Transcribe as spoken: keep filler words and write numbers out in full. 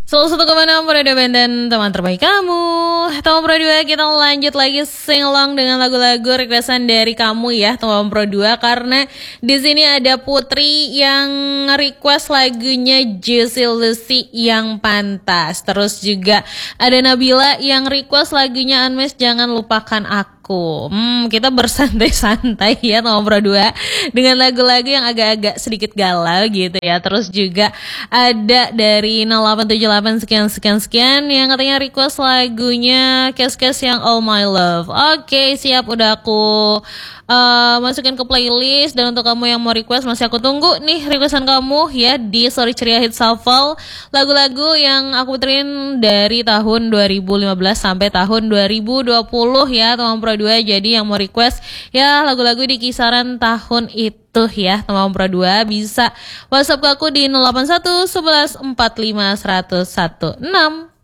Salah satu kemana Radio Band dan teman terbaik kamu. Teman Pro dua, kita lanjut lagi sing along dengan lagu-lagu requestan dari kamu ya teman Pro dua. Karena di sini ada Putri yang request lagunya Juicy Lucy yang pantas. Terus juga ada Nabila yang request lagunya Unmesh Jangan Lupakan Aku. Hmm, kita bersantai-santai ya teman Pro dua dengan lagu-lagu yang agak-agak sedikit galau gitu ya. Terus juga ada dari nol delapan tujuh delapan sekian sekian sekian yang katanya request lagunya Kes-Kes yang All My Love. Oke, siap, udah aku uh, masukin ke playlist. Dan untuk kamu yang mau request, masih aku tunggu nih requestan kamu ya di Sorry Ceria Hit Shuffle. Lagu-lagu yang aku puterin dari tahun dua ribu lima belas sampai tahun dua ribu dua puluh ya teman Pro dua. Jadi yang mau request ya lagu-lagu di kisaran tahun itu ya teman Pro dua, bisa WhatsApp ke aku di nol delapan satu satu satu empat lima satu satu enam.